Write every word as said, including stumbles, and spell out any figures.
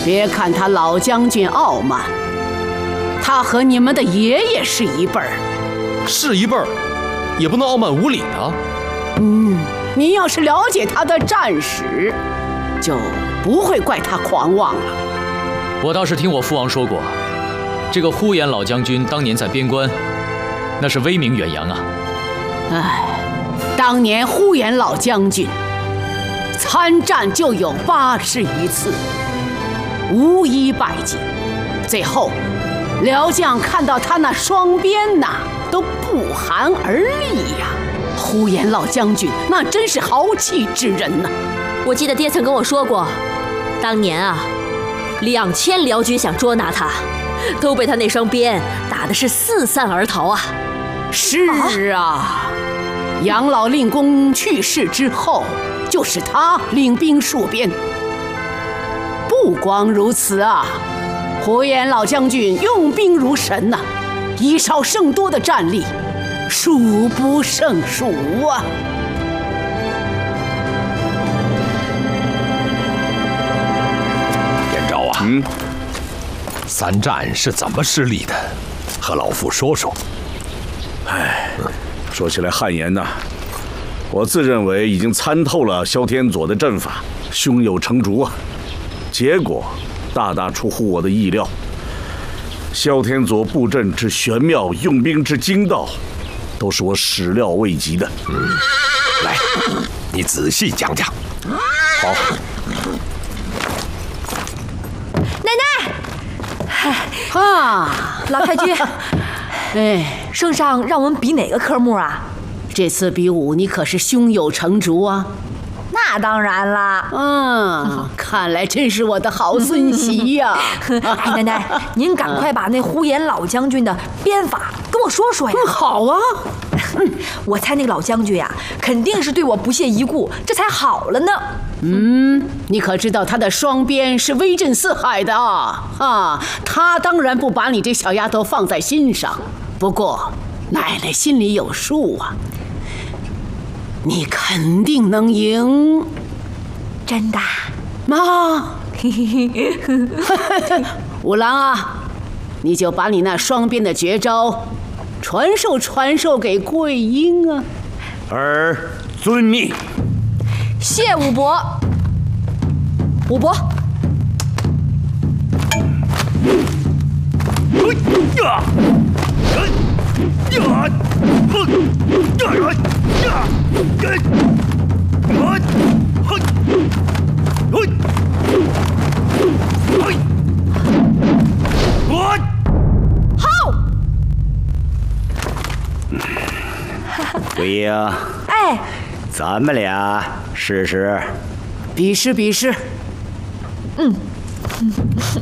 别看他老将军傲慢，他和你们的爷爷是一辈儿， 是一辈儿，也不能傲慢无礼啊。 嗯，你要是了解他的战史，就不会怪他狂妄了。 我倒是听我父王说过，这个呼延老将军当年在边关，那是威名远扬啊。 唉，当年呼延老将军参战就有八十余次，无一败绩。最后，辽将看到他那双鞭呐，都不寒而栗呀。呼延老将军那真是豪气之人呐！ 我记得爹曾跟我说过，当年啊，两千辽军想捉拿他，都被他那双鞭打的是四散而逃啊。 是啊，杨老令公去世之后，就是他领兵戍边。不光如此啊，呼延老将军用兵如神呐、啊，以少胜多的战力，数不胜数啊。 燕昭啊，嗯，三战是怎么失利的？和老夫说说。 哎，说起来汗颜呐，我自认为已经参透了萧天佐的阵法，胸有成竹啊。结果大大出乎我的意料，萧天佐布阵之玄妙，用兵之精到，都是我始料未及的。 嗯，来，你仔细讲讲。好。 奶奶， 啊， 老太君， 哎， 圣上让我们比哪个科目啊？ 这次比武你可是胸有成竹啊。 那当然啦。 嗯，看来真是我的好孙媳呀、啊。 哎，奶奶，您赶快把那呼延老将军的鞭法跟我说说呀。 嗯、好啊。 嗯，我猜那个老将军呀、啊，肯定是对我不屑一顾，这才好了呢。 嗯，你可知道他的双鞭是威震四海的啊？啊，他当然不把你这小丫头放在心上。不过，奶奶心里有数啊。你肯定能赢， 真的？ 妈，五郎啊，你就把你那双鞭的绝招传授传授给桂英啊。 儿遵命。 谢武伯。武伯。 好。 桂英， 哎， 咱们俩试试。 比试比试。 嗯。